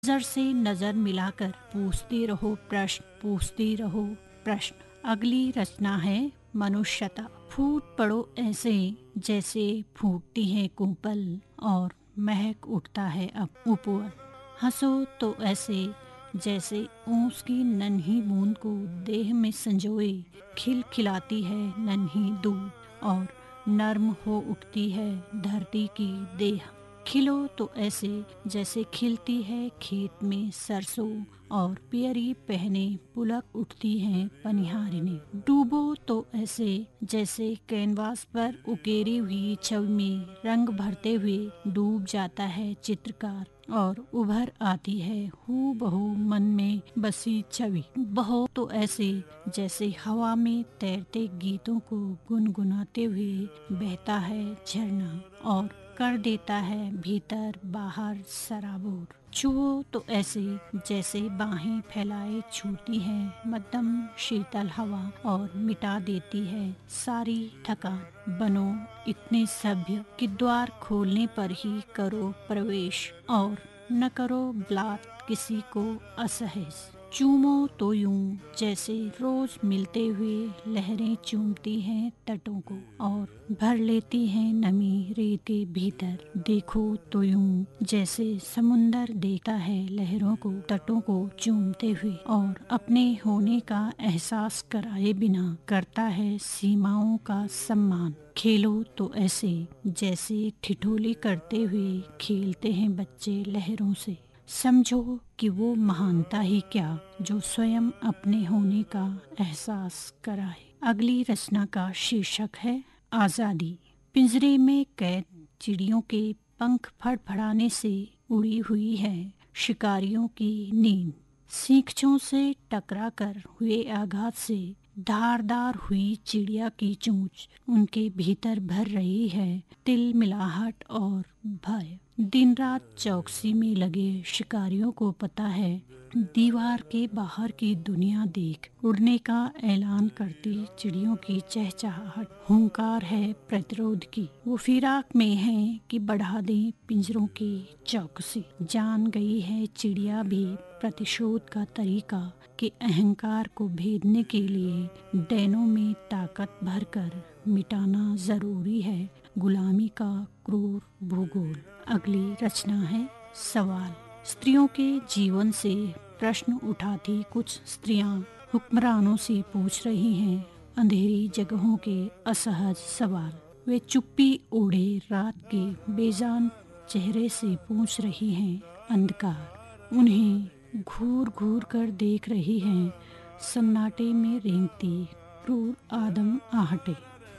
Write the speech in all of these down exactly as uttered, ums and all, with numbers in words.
नजर से नजर मिलाकर पूछते रहो प्रश्न, पूछते रहो प्रश्न। अगली रचना है मनुष्यता। फूट पड़ो ऐसे जैसे फूटती है कोपल और महक उठता है अब ऊपर। हंसो तो ऐसे जैसे ओस की नन्ही बूंद को देह में संजोए खिल खिलाती है नन्ही दूध और नर्म हो उठती है धरती की देह। खिलो तो ऐसे जैसे खिलती है खेत में सरसों और पियरी पहने पुलक उठती हैं पनिहारिनें। डूबो तो ऐसे जैसे कैनवास पर उकेरी हुई छवि में रंग भरते हुए डूब जाता है चित्रकार और उभर आती है हू बहू मन में बसी छवि। बहो तो ऐसे जैसे हवा में तैरते गीतों को गुनगुनाते हुए बहता है झरना और कर देता है भीतर बाहर सराबोर। छुओ तो ऐसे जैसे बाहें फैलाए छूती है मध्यम शीतल हवा और मिटा देती है सारी थकान। बनो इतने सभ्य कि द्वार खोलने पर ही करो प्रवेश और न करो ब्लात किसी को असहज। चूमो तो यूं जैसे रोज मिलते हुए लहरें चूमती हैं तटों को और भर लेती हैं नमी रेत के भीतर। देखो तो यूं जैसे समुंदर देखता है लहरों को तटों को चूमते हुए और अपने होने का एहसास कराए बिना करता है सीमाओं का सम्मान। खेलो तो ऐसे जैसे ठिठोली करते हुए खेलते हैं बच्चे लहरों से। समझो कि वो महानता ही क्या जो स्वयं अपने होने का एहसास कराए। अगली रचना का शीर्षक है आजादी। पिंजरे में कैद चिड़ियों के पंख फड़फड़ाने से उड़ी हुई है शिकारियों की नींद। सींगों से टकरा कर हुए आघात से धारदार हुई चिड़िया की चोंच उनके भीतर भर रही है तिलमिलाहट और भय। दिन रात चौकसी में लगे शिकारियों को पता है दीवार के बाहर की दुनिया देख उड़ने का ऐलान करती चिड़ियों की चहचहाहट हुंकार है प्रतिरोध की। वो फिराक में है कि बढ़ा दें पिंजरों की चौकसी। जान गई है चिड़िया भी प्रतिशोध का तरीका कि अहंकार को भेदने के लिए डैनों में ताकत भरकर मिटाना जरूरी है गुलामी का क्रूर भूगोल। अगली रचना है सवाल। स्त्रियों के जीवन से प्रश्न उठाती कुछ स्त्रियां हुक्मरानों से पूछ रही हैं अंधेरी जगहों के असहज सवाल। वे चुप्पी ओढ़े रात के बेजान चेहरे से पूछ रही हैं अंधकार। उन्हें घूर घूर कर देख रही हैं सन्नाटे में रेंगती क्रूर आदम आहटे।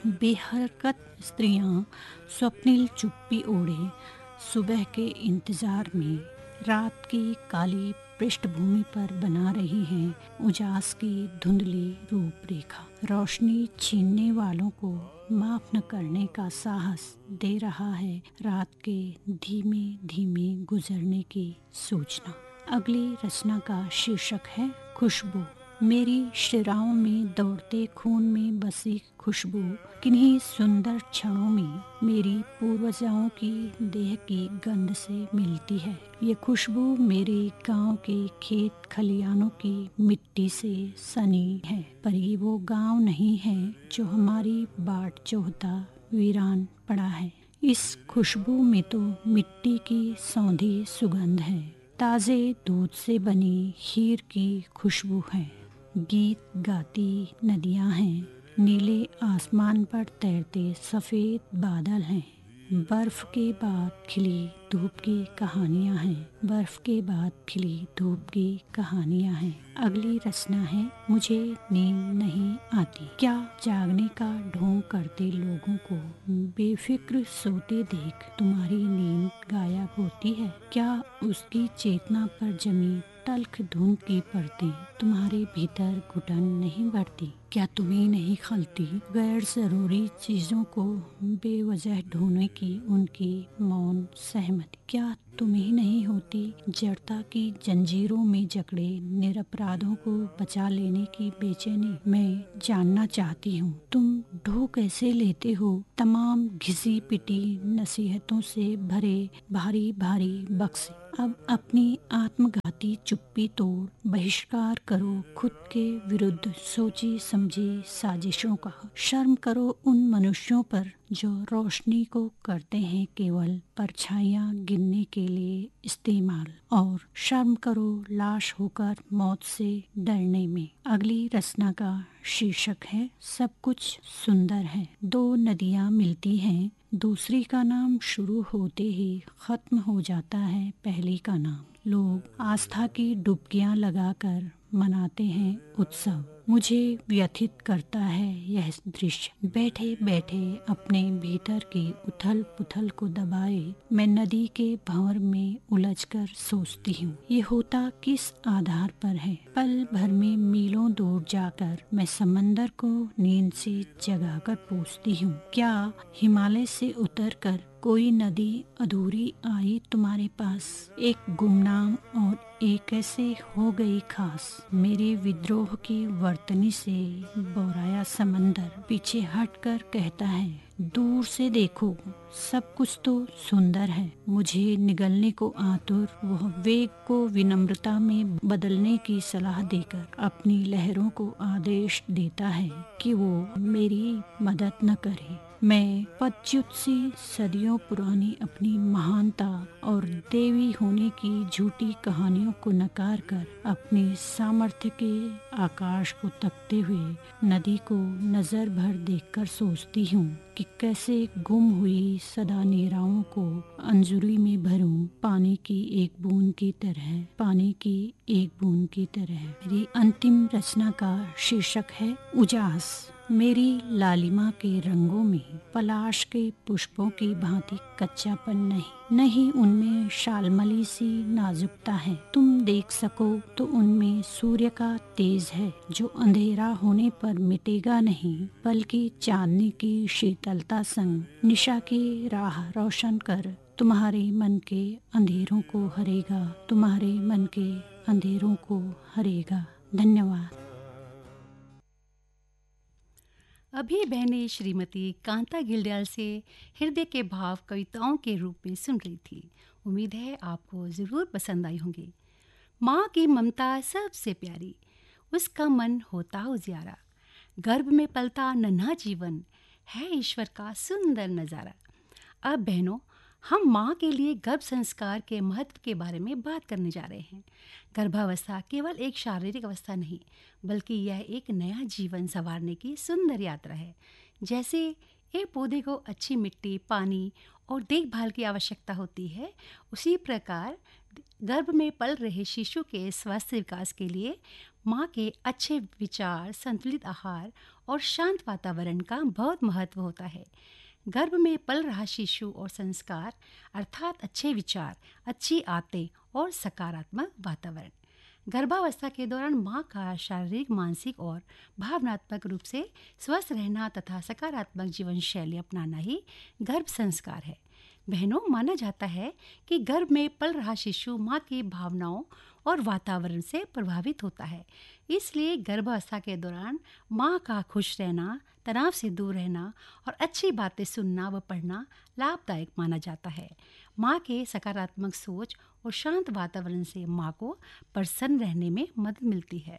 बेहरकत स्त्रियां स्वप्निल चुप्पी ओढ़े सुबह के इंतजार में रात की काली पृष्ठभूमि पर बना रही हैं उजास की धुंधली रूपरेखा। रोशनी छीनने वालों को माफ न करने का साहस दे रहा है रात के धीमे धीमे गुजरने की सूचना। अगली रचना का शीर्षक है खुशबू। मेरी शिराओं में दौड़ते खून में बसी खुशबू किन्हीं सुंदर क्षणों में मेरी पूर्वजाओं की देह की गंध से मिलती है। ये खुशबू मेरे गांव के खेत खलियानों की मिट्टी से सनी है, पर ये वो गांव नहीं है जो हमारी बाट जोहता वीरान पड़ा है। इस खुशबू में तो मिट्टी की सौंधी सुगंध है, ताजे दूध से बनी खीर की खुशबू है। गीत गाती नदियां हैं, नीले आसमान पर तैरते सफेद बादल हैं। बर्फ के बाद खिली धूप की कहानियां हैं, बर्फ के बाद खिली धूप की कहानियां हैं। अगली रचना है मुझे नींद नहीं आती। क्या जागने का ढोंग करते लोगों को बेफिक्र सोते देख तुम्हारी नींद गायब होती है? क्या उसकी चेतना पर जमी तल्ख धुंध की परतें तुम्हारे भीतर घुटन नहीं बढ़ती? क्या तुम्हें नहीं खलती गैर जरूरी चीजों को बेवजह ढूंढने की उनकी मौन सहमति? क्या तुम्हें नहीं होती जड़ता की जंजीरों में जकड़े निरपराधों को बचा लेने की बेचैनी? मैं जानना चाहती हूँ तुम ढो कैसे लेते हो तमाम घिसी पिटी नसीहतों से भरे भारी भारी बक्से। अब अपनी आत्मघाती चुप्पी तोड़ बहिष्कार करो खुद के विरुद्ध सोची समझी साजिशों का। शर्म करो उन मनुष्यों पर जो रोशनी को करते हैं केवल परछाइयाँ गिनने के लिए इस्तेमाल, और शर्म करो लाश होकर मौत से डरने में। अगली रचना का शीर्षक है सब कुछ सुंदर है। दो नदियाँ मिलती हैं, दूसरी का नाम शुरू होते ही खत्म हो जाता है पहली का नाम। लोग आस्था की डुबकियां लगाकर मनाते हैं उत्सव। मुझे व्यथित करता है यह दृश्य। बैठे बैठे अपने भीतर की उथल पुथल को दबाए मैं नदी के भंवर में उलझकर सोचती हूँ, ये होता किस आधार पर है। पल भर में मीलों दूर जाकर मैं समंदर को नींद से जगाकर पूछती हूँ, क्या हिमालय से उतरकर कोई नदी अधूरी आई तुम्हारे पास? एक गुमनाम और एक ऐसे हो गई खास। मेरे विद्रोह की वर्तनी से बोराया समंदर पीछे हटकर कहता है, दूर से देखो सब कुछ तो सुंदर है। मुझे निगलने को आतुर वह वेग को विनम्रता में बदलने की सलाह देकर अपनी लहरों को आदेश देता है कि वो मेरी मदद न करे। मैं पदच्युत सी सदियों पुरानी अपनी महानता और देवी होने की झूठी कहानियों को नकार कर अपने सामर्थ्य के आकाश को तकते हुए नदी को नजर भर देखकर सोचती हूँ कि कैसे गुम हुई सदा नीराओं को अंजुरी में भरूं, पानी की एक बूंद की तरह, पानी की एक बूंद की तरह। मेरी अंतिम रचना का शीर्षक है उजास। मेरी लालिमा के रंगों में पलाश के पुष्पों की भांति कच्चापन नहीं, नहीं उनमें शालमली सी नाजुकता है। तुम देख सको तो उनमें सूर्य का तेज है जो अंधेरा होने पर मिटेगा नहीं, बल्कि चांदनी की शीतलता संग निशा की राह रोशन कर तुम्हारे मन के अंधेरों को हरेगा, तुम्हारे मन के अंधेरों को हरेगा। धन्यवाद। अभी बहने श्रीमती कांता गिल्डियाल से हृदय के भाव कविताओं के रूप में सुन रही थी। उम्मीद है आपको ज़रूर पसंद आई होंगी। माँ की ममता सबसे प्यारी, उसका मन होता उजियारा, गर्भ में पलता नन्हा जीवन है ईश्वर का सुंदर नज़ारा। अब बहनों, हम माँ के लिए गर्भ संस्कार के महत्व के बारे में बात करने जा रहे हैं। गर्भावस्था केवल एक शारीरिक अवस्था नहीं, बल्कि यह एक नया जीवन संवारने की सुंदर यात्रा है। जैसे एक पौधे को अच्छी मिट्टी, पानी और देखभाल की आवश्यकता होती है, उसी प्रकार गर्भ में पल रहे शिशु के स्वस्थ विकास के लिए माँ के अच्छे विचार, संतुलित आहार और शांत वातावरण का बहुत महत्व होता है। गर्भ में पल रहा शिशु और संस्कार अर्थात अच्छे विचार, अच्छी आदतें और सकारात्मक वातावरण। गर्भावस्था के दौरान माँ का शारीरिक, मानसिक और भावनात्मक रूप से स्वस्थ रहना तथा सकारात्मक जीवन शैली अपनाना ही गर्भ संस्कार है। बहनों, माना जाता है कि गर्भ में पल रहा शिशु माँ की भावनाओं और वातावरण से प्रभावित होता है। इसलिए गर्भावस्था के दौरान माँ का खुश रहना, तनाव से दूर रहना और अच्छी बातें सुनना व पढ़ना लाभदायक माना जाता है। माँ के सकारात्मक सोच और शांत वातावरण से माँ को प्रसन्न रहने में मदद मिलती है।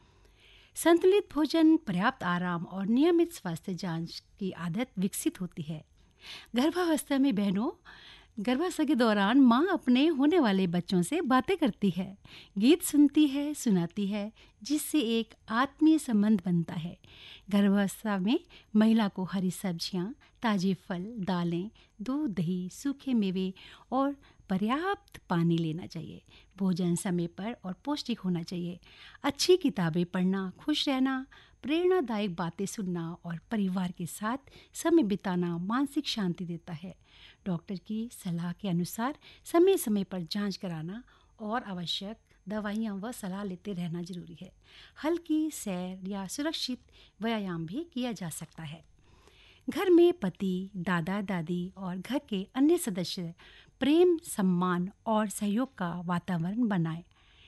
संतुलित भोजन, पर्याप्त आराम और नियमित स्वास्थ्य जांच की आदत विकसित होती है। गर्भावस्था में बहनों, गर्भावस्था के दौरान माँ अपने होने वाले बच्चों से बातें करती है, गीत सुनती है, सुनाती है, जिससे एक आत्मीय संबंध बनता है। गर्भावस्था में महिला को हरी सब्जियाँ, ताजे फल, दालें, दूध, दही, सूखे मेवे और पर्याप्त पानी लेना चाहिए। भोजन समय पर और पौष्टिक होना चाहिए। अच्छी किताबें पढ़ना, खुश रहना, प्रेरणादायक बातें सुनना और परिवार के साथ समय बिताना मानसिक शांति देता है। डॉक्टर की सलाह के अनुसार समय समय पर जांच कराना और आवश्यक दवाइयाँ व सलाह लेते रहना जरूरी है। हल्की सैर या सुरक्षित व्यायाम भी किया जा सकता है। घर में पति, दादा दादी और घर के अन्य सदस्य प्रेम, सम्मान और सहयोग का वातावरण बनाएं।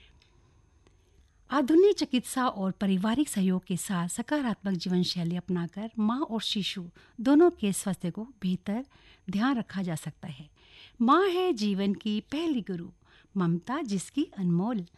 आधुनिक चिकित्सा और पारिवारिक सहयोग के साथ सकारात्मक जीवन शैली अपनाकर माँ और शिशु दोनों के स्वास्थ्य को बेहतर ध्यान रखा जा सकता है। माँ है जीवन की पहली गुरु। ममता जिसकी अनमोल।